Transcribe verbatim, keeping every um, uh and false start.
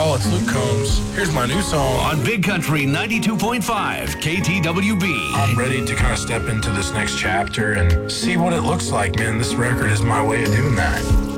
y'all, it's Luke Combs. Here's my new song on Big Country ninety-two point five K T W B. I'm ready to kind of step into this next chapter and see what it looks like, man. This record is my way of doing that.